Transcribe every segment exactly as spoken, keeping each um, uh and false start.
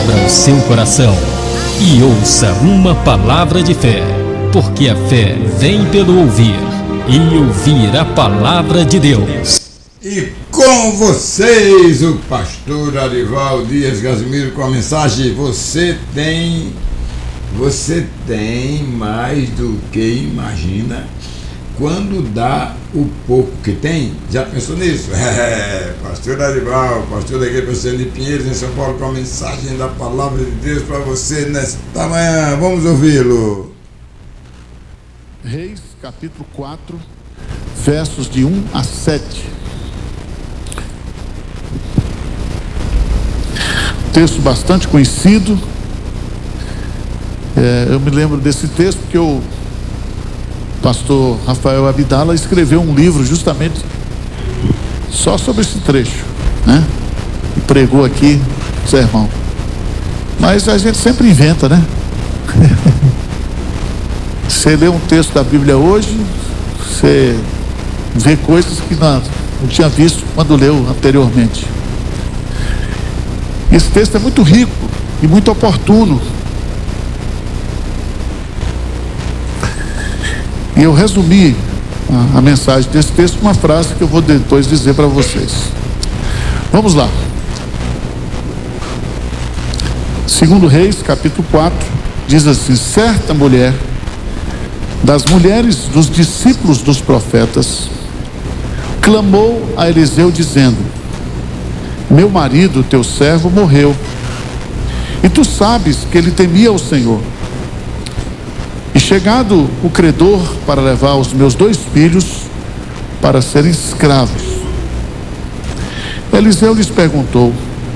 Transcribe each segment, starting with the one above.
Abra o seu coração e ouça uma palavra de fé, porque a fé vem pelo ouvir, e ouvir a palavra de Deus. E com vocês, o pastor Arival Dias Casimiro, com a mensagem: você tem, você tem mais do que imagina quando dá o pouco que tem. Já pensou nisso? É, pastor Arival, pastor da igreja de Pinheiros, em São Paulo, com a mensagem da palavra de Deus para você nesta manhã. Vamos ouvi-lo. Reis, capítulo quatro, versos de um a sete. Texto bastante conhecido. É, eu me lembro desse texto porque o pastor Rafael Abdala escreveu um livro justamente só sobre esse trecho, né? E pregou aqui o sermão. Mas a gente sempre inventa, né? Você lê um texto da Bíblia hoje, você vê coisas que não, não tinha visto quando leu anteriormente. Esse texto é muito rico e muito oportuno. E eu resumi a, a mensagem desse texto com uma frase que eu vou depois dizer para vocês. Vamos lá. Segundo Reis, capítulo quatro, diz assim: certa mulher das mulheres dos discípulos dos profetas clamou a Eliseu dizendo: meu marido, teu servo, morreu, e tu sabes que ele temia o Senhor. E chegado o credor para levar os meus dois filhos para serem escravos, Eliseu lhes perguntou: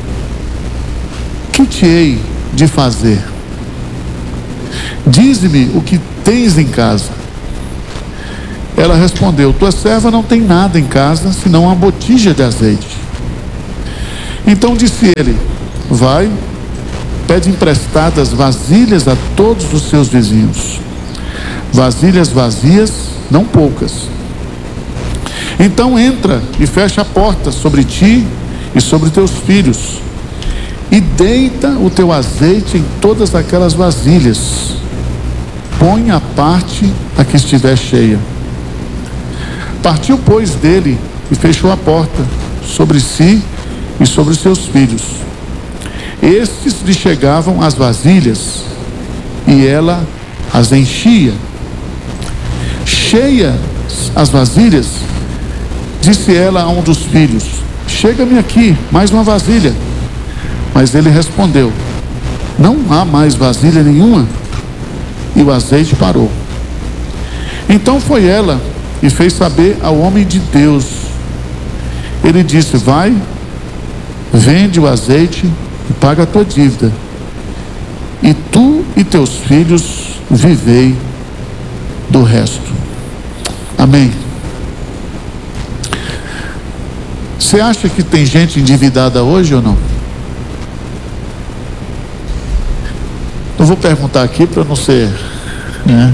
que te hei de fazer? Dize-me o que tens em casa. Ela respondeu: tua serva não tem nada em casa, senão uma botija de azeite. Então disse ele: vai, pede emprestadas vasilhas a todos os seus vizinhos, vasilhas vazias, não poucas. Então entra e fecha a porta sobre ti e sobre teus filhos, e deita o teu azeite em todas aquelas vasilhas. Põe a parte a que estiver cheia. Partiu, pois, dele e fechou a porta sobre si e sobre seus filhos. Estes lhe chegavam as vasilhas, e ela as enchia. Cheias as vasilhas, disse ela a um dos filhos: chega-me aqui mais uma vasilha. Mas ele respondeu: não há mais vasilha nenhuma. E o azeite parou. Então foi ela e fez saber ao homem de Deus. Ele disse: vai, vende o azeite e paga a tua dívida, e tu e teus filhos vivei do resto. Amém. Você acha que tem gente endividada hoje ou não? Eu vou perguntar aqui para não ser, né?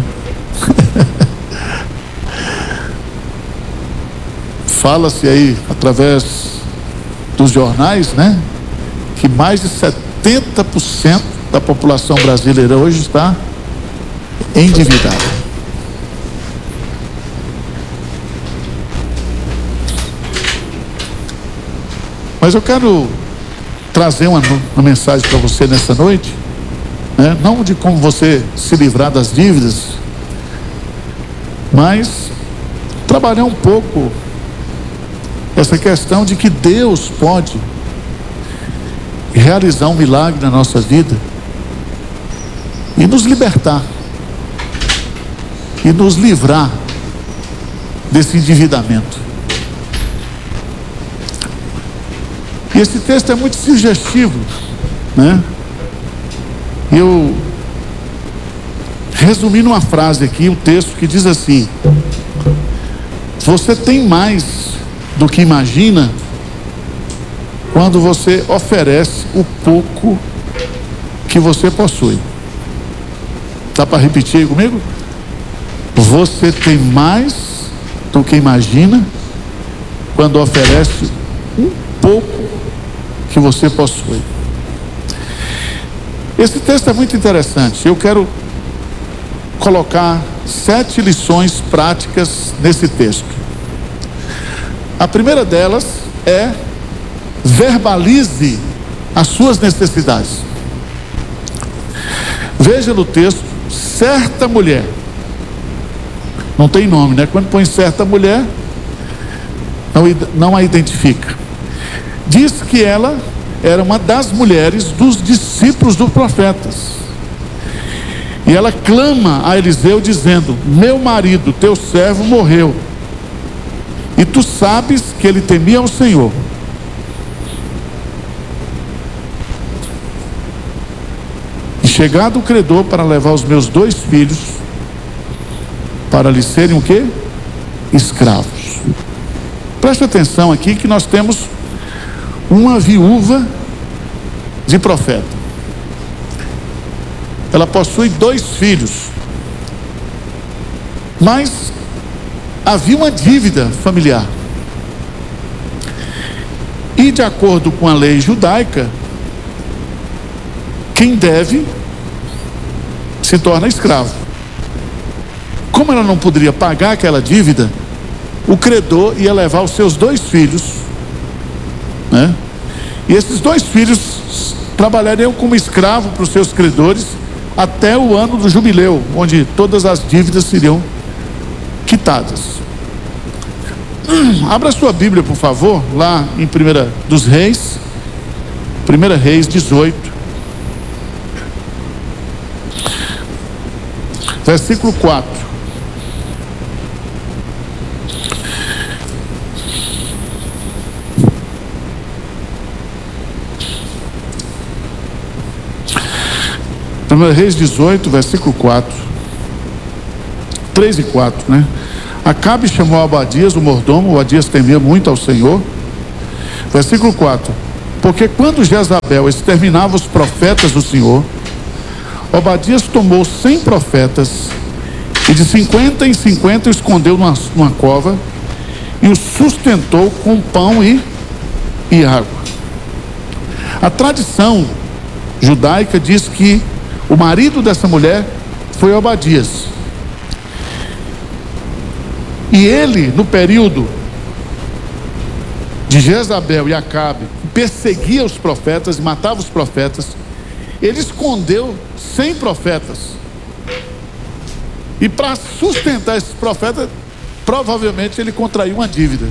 Fala-se aí através dos jornais, né, que mais de setenta por cento da população brasileira hoje está endividada. Mas eu quero trazer uma, uma mensagem para você nessa noite, né? Não de como você se livrar das dívidas, mas trabalhar um pouco essa questão de que Deus pode realizar um milagre na nossa vida e nos libertar e nos livrar desse endividamento. E esse texto é muito sugestivo, né? Eu resumi numa frase aqui o texto que diz assim: você tem mais do que imagina quando você oferece o pouco que você possui. Dá para repetir aí comigo? Você tem mais do que imagina quando oferece um pouco que você possui. Esse texto é muito interessante. Eu quero colocar sete lições práticas nesse texto. A primeira delas é: verbalize as suas necessidades. Veja no texto, certa mulher. Não tem nome, né? Quando põe certa mulher, não, não a identifica. Diz que ela era uma das mulheres dos discípulos dos profetas. E ela clama a Eliseu dizendo: meu marido, teu servo, morreu. E tu sabes que ele temia o Senhor. E chegado o credor para levar os meus dois filhos, para lhes serem o quê? Escravos. Preste atenção aqui que nós temos uma viúva de profeta. Ela possui dois filhos, mas havia uma dívida familiar. E de acordo com a lei judaica, quem deve se torna escravo. Como ela não poderia pagar aquela dívida, o credor ia levar os seus dois filhos, né? E esses dois filhos trabalhariam como escravo para os seus credores até o ano do jubileu, onde todas as dívidas seriam quitadas. Abra sua Bíblia, por favor, lá em Primeira dos Reis, Primeira Reis dezoito, versículo quatro. Primeira Reis dezoito, versículo quatro, três e quatro, né? Acabe chamou Obadias, o mordomo. Obadias temia muito ao Senhor. Versículo quatro: porque quando Jezabel exterminava os profetas do Senhor, Obadias tomou cem profetas e de cinquenta em cinquenta o escondeu numa, numa cova e os sustentou com pão e, e água. A tradição judaica diz que o marido dessa mulher foi Obadias. E ele, no período de Jezabel e Acabe, perseguia os profetas e matava os profetas, ele escondeu cem profetas. E para sustentar esses profetas, provavelmente ele contraiu uma dívida.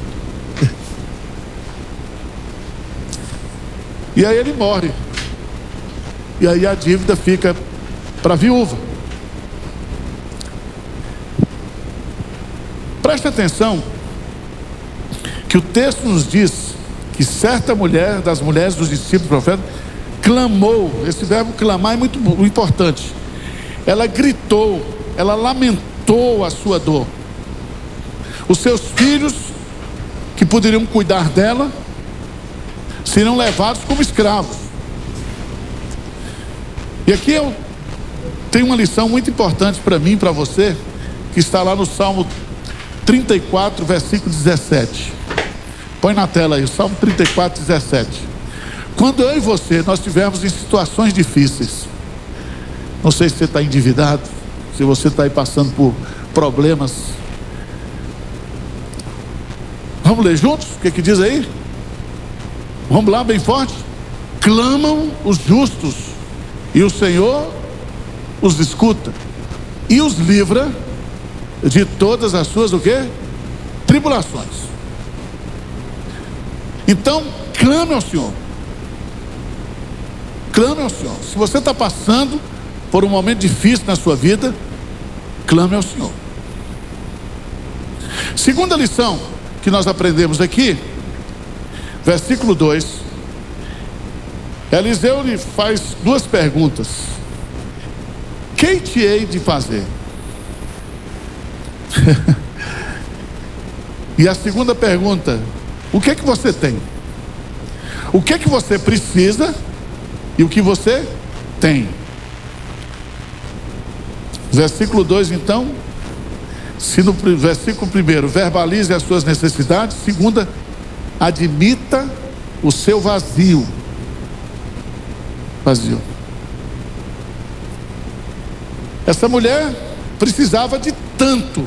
E aí ele morre. E aí a dívida fica para a viúva. Preste atenção que o texto nos diz que certa mulher, das mulheres dos discípulos do profeta, clamou. Esse verbo clamar é muito importante. Ela gritou, ela lamentou a sua dor. Os seus filhos, que poderiam cuidar dela, seriam levados como escravos. E aqui eu tenho uma lição muito importante para mim e para você, que está lá no Salmo trinta e quatro, versículo dezessete. Põe na tela aí, o Salmo trinta e quatro, dezessete. Quando eu e você, nós estivermos em situações difíceis, não sei se você está endividado, se você está aí passando por problemas, vamos ler juntos? O que que diz aí? Vamos lá, bem forte. Clamam os justos e o Senhor os escuta e os livra de todas as suas o quê? Tribulações. Então, clame ao Senhor. Clame ao Senhor. Se você está passando por um momento difícil na sua vida, clame ao Senhor. Segunda lição que nós aprendemos aqui, versículo dois. Eliseu lhe faz duas perguntas: que te hei de fazer? E a segunda pergunta: o que é que você tem? O que é que você precisa e o que você tem? Versículo dois, então, se no versículo primeiro verbalize as suas necessidades, segunda, admita o seu vazio. Vazio. Essa mulher precisava de tanto,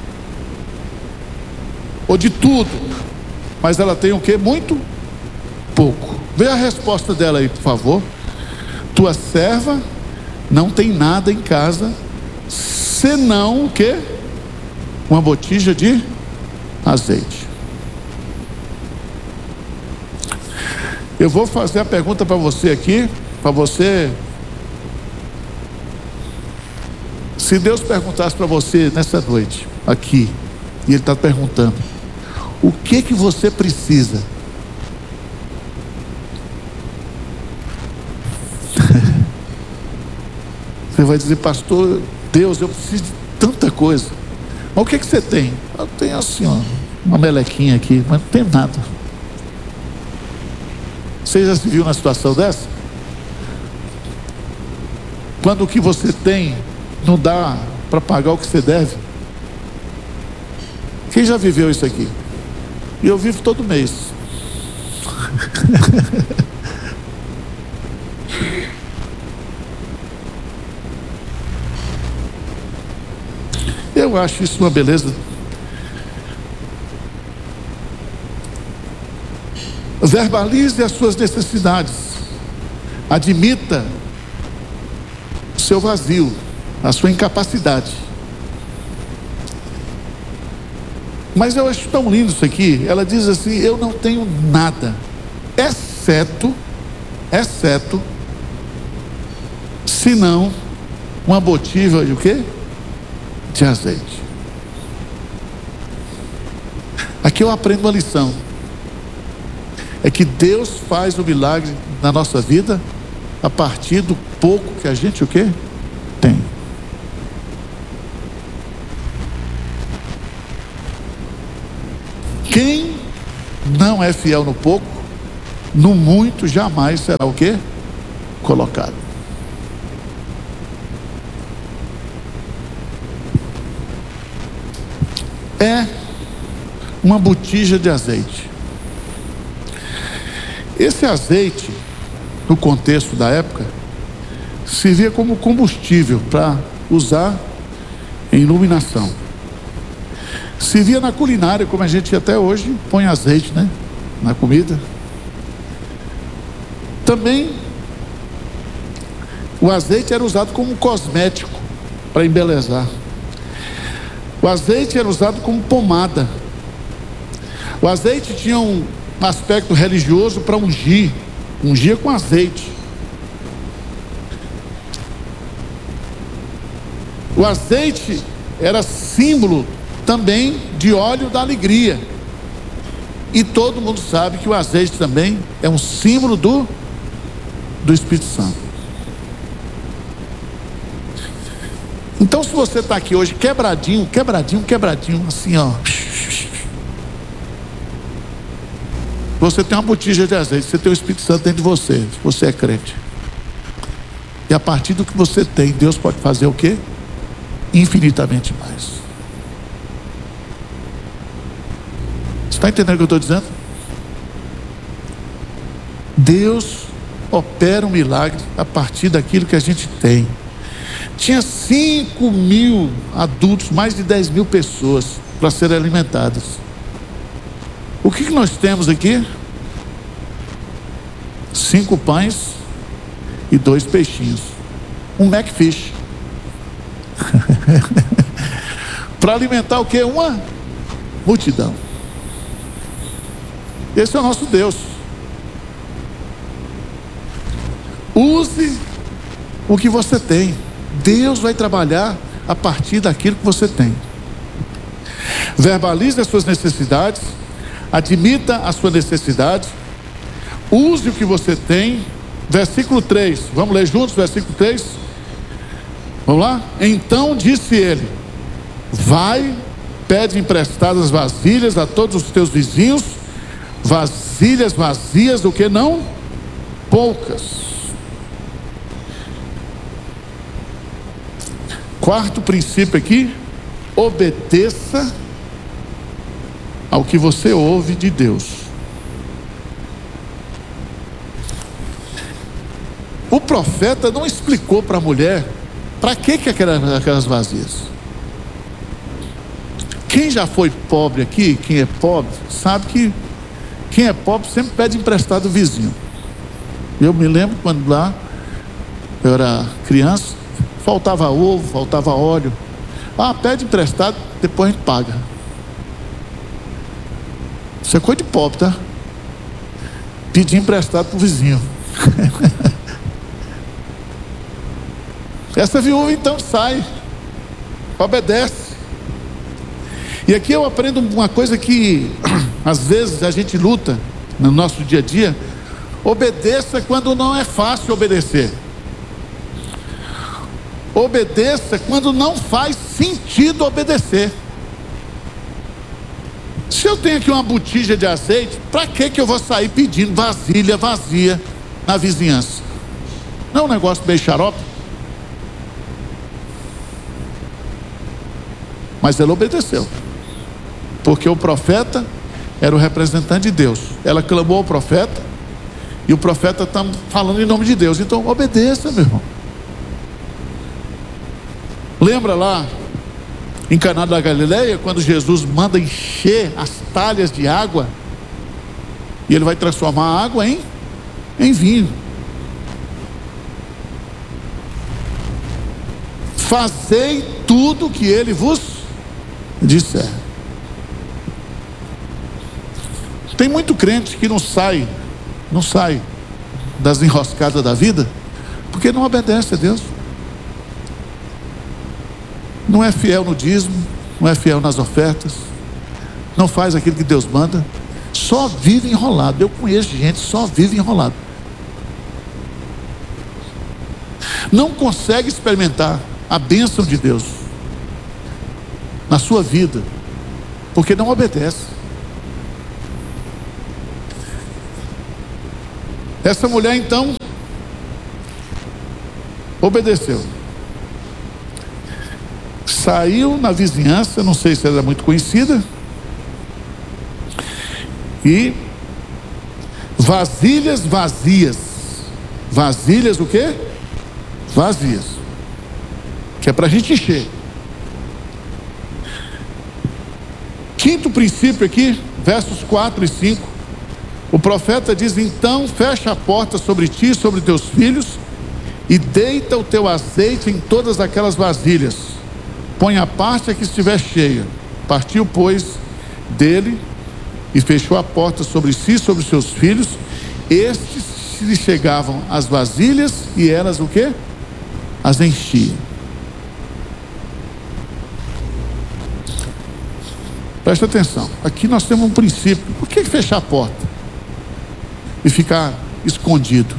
ou de tudo, mas ela tem o que? Muito pouco. Vê a resposta dela aí, por favor. Tua serva não tem nada em casa, senão o que? Uma botija de azeite. Eu vou fazer a pergunta para você aqui, para você. Se Deus perguntasse para você nessa noite, aqui, e Ele está perguntando, o que que você precisa? Você vai dizer, pastor, Deus, eu preciso de tanta coisa. Mas o que que você tem? Eu tenho assim, ó, uma melequinha aqui, mas não tem nada. Você já se viu na situação dessa? Quando o que você tem não dá para pagar o que você deve? Quem já viveu isso aqui? E eu vivo todo mês. Eu acho isso uma beleza. Verbalize as suas necessidades. Admita o seu vazio, a sua incapacidade. Mas eu acho tão lindo isso aqui. Ela diz assim: eu não tenho nada, exceto, exceto, senão uma botija de o quê? De azeite. Aqui eu aprendo uma lição. É que Deus faz o milagre na nossa vida a partir do pouco que a gente o quê? Tem. Quem não é fiel no pouco, no muito jamais será o quê? Colocado. É uma botija de azeite. Esse azeite, no contexto da época, servia como combustível para usar em iluminação. Servia na culinária, como a gente até hoje põe azeite, né, na comida. Também o azeite era usado como cosmético para embelezar. O azeite era usado como pomada. O azeite tinha um aspecto religioso para ungir, ungir com azeite. O azeite era símbolo também de óleo da alegria. E todo mundo sabe que o azeite também é um símbolo do, do Espírito Santo. Então, se você está aqui hoje quebradinho, quebradinho, quebradinho, assim, ó, você tem uma botija de azeite, você tem o Espírito Santo dentro de você, se você é crente. E a partir do que você tem, Deus pode fazer o quê? Infinitamente mais. Você está entendendo o que eu estou dizendo? Deus opera um milagre a partir daquilo que a gente tem. Tinha cinco mil adultos, mais de dez mil pessoas para serem alimentadas. O que, que nós temos aqui? Cinco pães e dois peixinhos. Um Macfish. Para alimentar o que? Uma multidão. Esse é o nosso Deus. Use o que você tem. Deus vai trabalhar a partir daquilo que você tem. Verbalize as suas necessidades. Admita a sua necessidade. Use o que você tem. Versículo três. Vamos ler juntos, versículo três. Vamos lá? Então disse ele: vai, pede emprestadas vasilhas a todos os teus vizinhos, vasilhas vazias, o que não? Poucas. Quarto princípio aqui: obedeça ao que você ouve de Deus. O profeta não explicou para a mulher Para que que aquelas, aquelas vasilhas? Quem já foi pobre aqui, quem é pobre, sabe que quem é pobre sempre pede emprestado do vizinho. Eu me lembro quando lá eu era criança, faltava ovo, faltava óleo. Ah, pede emprestado, depois a gente paga. Isso é coisa de pobre, tá? Pedir emprestado para o vizinho. Essa viúva então sai, obedece. E aqui eu aprendo uma coisa que às vezes a gente luta no nosso dia a dia. Obedeça quando não é fácil obedecer. Obedeça quando não faz sentido obedecer. Se eu tenho aqui uma botija de azeite, para que que eu vou sair pedindo vasilha vazia na vizinhança? Não é um negócio meio xarope? Mas ela obedeceu, porque o profeta era o representante de Deus. Ela clamou ao profeta, e o profeta está falando em nome de Deus. Então obedeça, meu irmão. Lembra lá em Caná da Galileia, quando Jesus manda encher as talhas de água, e ele vai transformar a água em, em vinho. Fazei tudo o que ele vos disser. Tem muito crente que não sai, não sai das enroscadas da vida, porque não obedece a Deus. Não é fiel no dízimo, não é fiel nas ofertas, não faz aquilo que Deus manda, só vive enrolado. Eu conheço gente que só vive enrolado, não consegue experimentar a bênção de Deus na sua vida, porque não obedece. Essa mulher então obedeceu, saiu na vizinhança, não sei se ela era muito conhecida, e vasilhas vazias, vasilhas o quê? Vazias, que é para a gente encher. Quinto princípio aqui, versos quatro e cinco, o profeta diz: então fecha a porta sobre ti e sobre teus filhos, e deita o teu azeite em todas aquelas vasilhas. Põe a parte a que estiver cheia. Partiu, pois, dele e fechou a porta sobre si e sobre seus filhos. Estes lhe chegavam as vasilhas e elas o quê? As enchiam. Presta atenção, aqui nós temos um princípio. Por que fechar a porta e ficar escondido?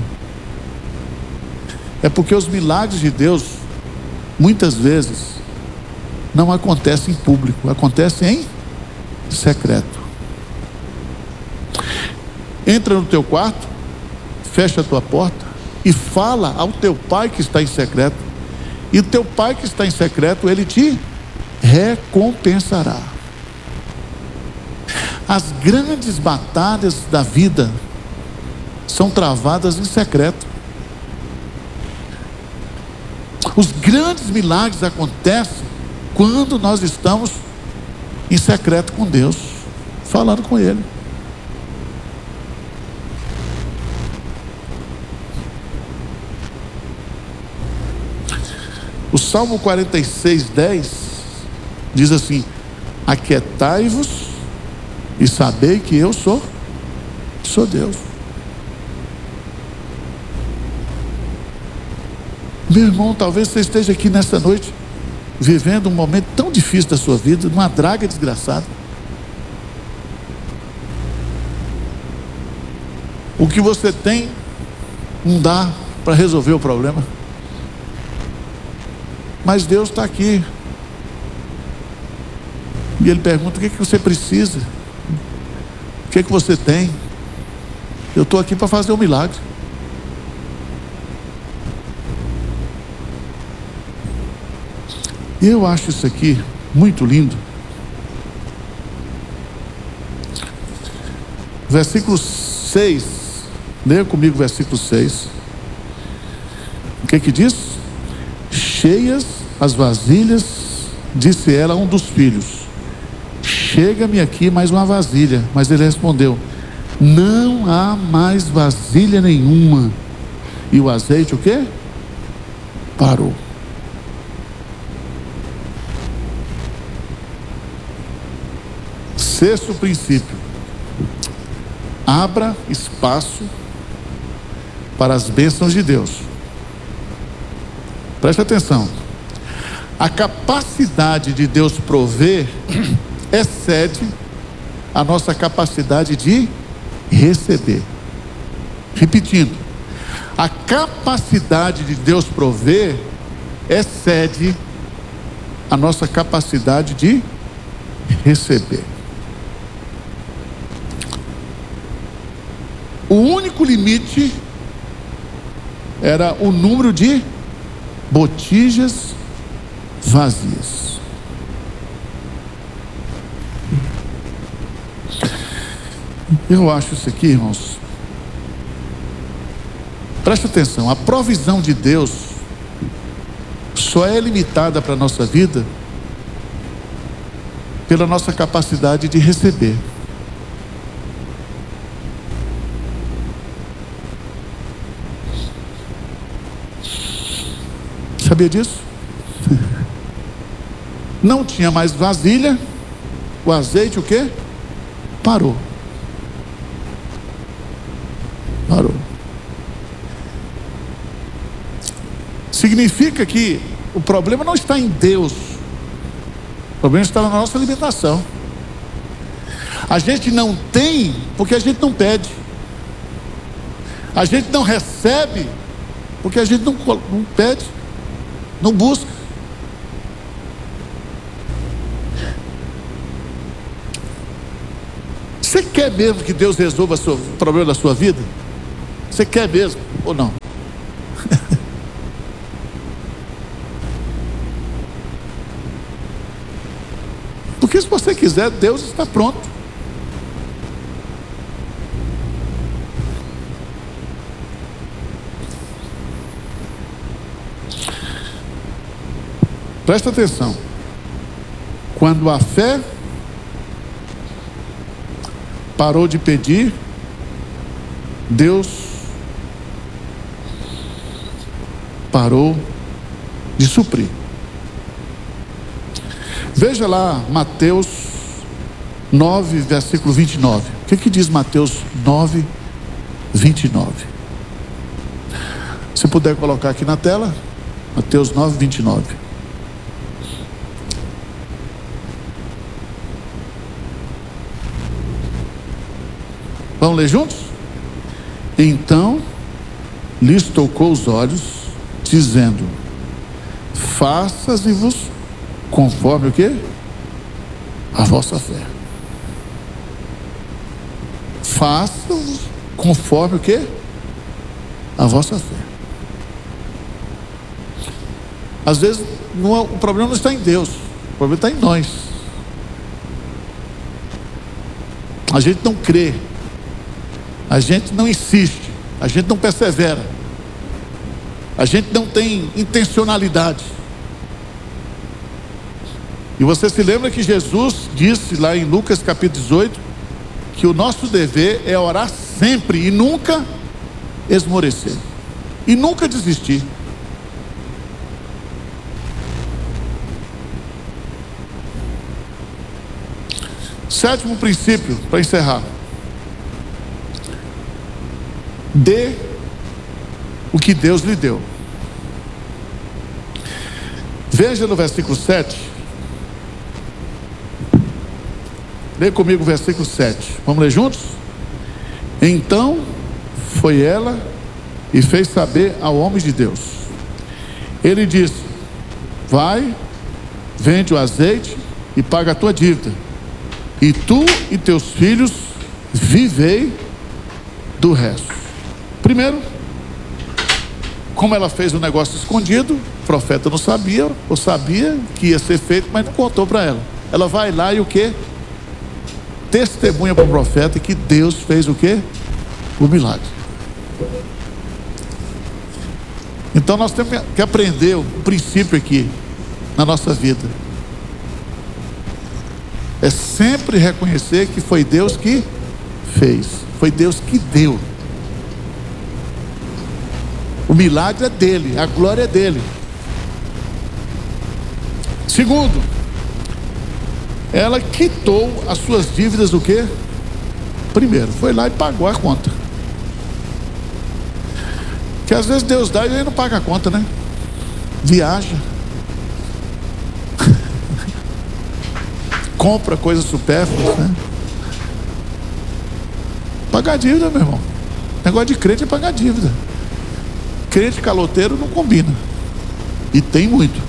É porque os milagres de Deus muitas vezes não acontecem em público, acontecem em secreto. Entra no teu quarto, fecha a tua porta e fala ao teu pai que está em secreto, e o teu pai que está em secreto, ele te recompensará. As grandes batalhas da vida são travadas em secreto. Os grandes milagres acontecem quando nós estamos em secreto com Deus, falando com Ele. O Salmo quarenta e seis, dez diz assim: aquietai-vos e sabei que eu sou, sou Deus. Meu irmão, talvez você esteja aqui nessa noite vivendo um momento tão difícil da sua vida, uma draga desgraçada. O que você tem não dá para resolver o problema, mas Deus está aqui e Ele pergunta: o que é que você precisa? O que é que você tem? Eu estou aqui para fazer um milagre. E eu acho isso aqui muito lindo. Versículo seis, leia comigo o versículo seis. O que que diz? cheias as vasilhas, disse ela a um dos filhos: chega-me aqui mais uma vasilha. Mas ele respondeu: não há mais vasilha nenhuma. E o azeite o quê? Parou. Sexto princípio: abra espaço para as bênçãos de Deus. Preste atenção. A capacidade de Deus prover excede a nossa capacidade de receber. Repetindo, a capacidade de Deus prover excede a nossa capacidade de receber. O único limite era o número de botijas vazias. Eu acho isso aqui, irmãos. Preste atenção, a provisão de Deus só é limitada para a nossa vida pela nossa capacidade de receber. Sabia disso? Não tinha mais vasilha, o azeite o quê? Parou. Parou. Significa que o problema não está em Deus, o problema está na nossa alimentação. A gente não tem porque a gente não pede, a gente não recebe porque a gente não, não pede, não busca. Você quer mesmo que Deus resolva o problema da sua vida? Você quer mesmo ou não? Porque se você quiser, Deus está pronto. Presta atenção. Quando a fé parou de pedir, Deus parou de suprir. Veja lá Mateus nove, versículo vinte e nove. O que que diz Mateus nove, vinte e nove? Se puder colocar aqui na tela, Mateus nove, vinte e nove. Vamos ler juntos? Então lhes tocou os olhos, dizendo: faça-se-vos conforme o quê? A vossa fé. Faça-vos conforme o quê? A vossa fé. Às vezes não, o problema não está em Deus, o problema está em nós. A gente não crê, a gente não insiste, a gente não persevera, a gente não tem intencionalidade. E você se lembra que Jesus disse lá em Lucas capítulo dezoito que o nosso dever é orar sempre e nunca esmorecer e nunca desistir. Sétimo princípio, para encerrar: dê o que Deus lhe deu. Veja no versículo sete. Lê comigo o versículo sete. Vamos ler juntos? Então foi ela e fez saber ao homem de Deus. Ele disse: vai, vende o azeite e paga a tua dívida, e tu e teus filhos vivei do resto. Primeiro, como ela fez um negócio escondido, o profeta não sabia, ou sabia que ia ser feito, mas não contou para ela. Ela vai lá e o que? Testemunha para o profeta que Deus fez o que? O milagre. Então nós temos que aprender um princípio aqui na nossa vida. É sempre reconhecer que foi Deus que fez, foi Deus que deu. O milagre é dele, a glória é dele. Segundo, ela quitou as suas dívidas o quê? Primeiro, foi lá e pagou a conta. Que às vezes Deus dá e ele não paga a conta, né? Viaja. Compra coisas supérfluas, né? Pagar dívida, meu irmão. Negócio de crente é pagar dívida. Crente caloteiro não combina. E tem muito.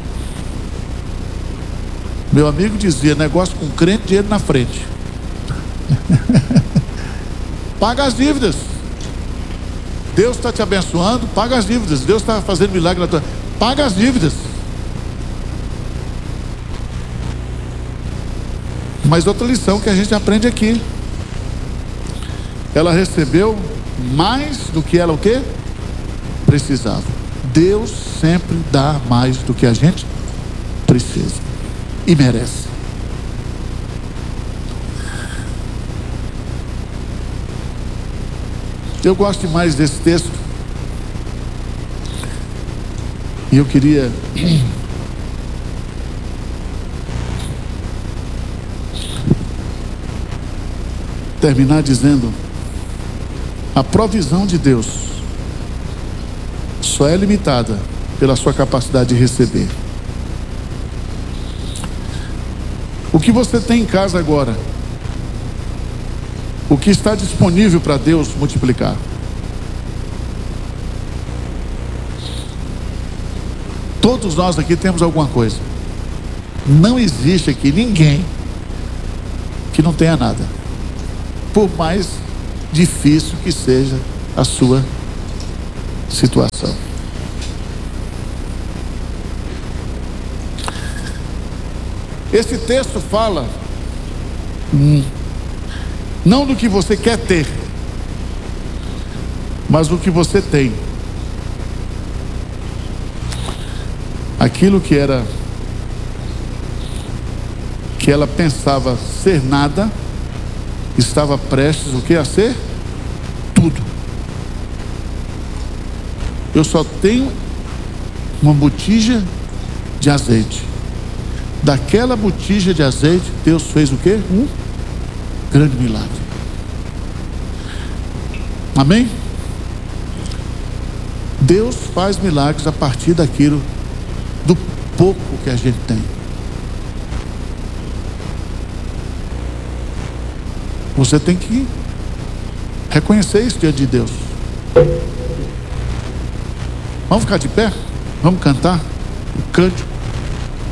Meu amigo dizia, negócio com crente, dinheiro na frente. Paga as dívidas. Deus está te abençoando, paga as dívidas. Deus está fazendo milagre na tua... Paga as dívidas. Mas outra lição que a gente aprende aqui. Ela recebeu mais do que ela o quê? Precisava. Deus sempre dá mais do que a gente precisa e merece. Eu gosto demais desse texto e eu queria terminar dizendo: a provisão de Deus só é limitada pela sua capacidade de receber. O que você tem em casa agora, o que está disponível para Deus multiplicar? Todos nós aqui temos alguma coisa. Não existe aqui ninguém que não tenha nada, por mais difícil que seja a sua situação. Esse texto fala hum, não do que você quer ter, mas do que você tem. Aquilo que era, que ela pensava ser nada, estava prestes o que a ser? Tudo. Eu só tenho uma botija de azeite. Daquela botija de azeite, Deus fez o quê? Um grande milagre. Amém? Deus faz milagres a partir daquilo, do pouco que a gente tem. Você tem que reconhecer isso diante de Deus. Vamos ficar de pé? Vamos cantar o cântico